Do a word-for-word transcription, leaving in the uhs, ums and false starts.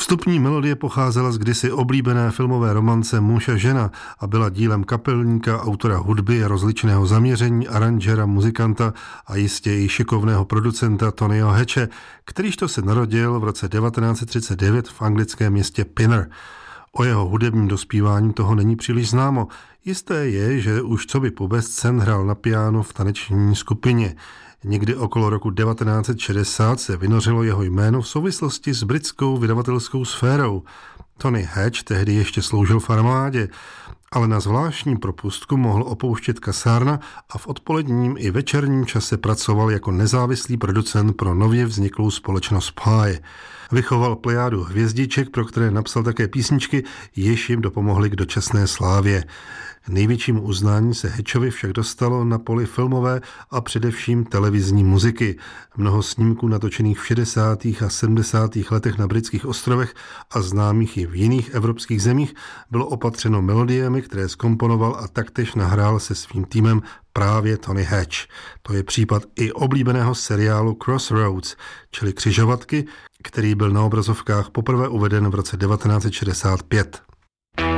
Vstupní melodie pocházela z kdysi oblíbené filmové romance Muž a žena a byla dílem kapelníka, autora hudby, rozličného zaměření, aranžera, muzikanta a jistě i šikovného producenta Tonyho Hatche, kterýž to se narodil v roce devatenáct set třicet devět v anglickém městě Pinner. O jeho hudebním dospívání toho není příliš známo. Jisté je, že už coby pobescen hrál na piano v taneční skupině. Někdy okolo roku devatenáct set šedesát se vynořilo jeho jméno v souvislosti s britskou vydavatelskou sférou. Tony Hatch tehdy ještě sloužil v armádě, ale na zvláštní propustku mohl opouštět kasárna a v odpoledním i večerním čase pracoval jako nezávislý producent pro nově vzniklou společnost Pye. Vychoval plejádu hvězdiček, pro které napsal také písničky, jež jim dopomohly k dočasné slávě. Největšímu uznání se Hatchovi však dostalo na poli filmové a především televizní muziky. Mnoho snímků natočených v šedesátých a sedmdesátých letech na britských ostrovech a známých i v jiných evropských zemích bylo opatřeno melodiemi, které zkomponoval a taktéž nahrál se svým týmem právě Tony Hatch. To je případ i oblíbeného seriálu Crossroads, čili Křižovatky, který byl na obrazovkách poprvé uveden v roce devatenáct set šedesát pět.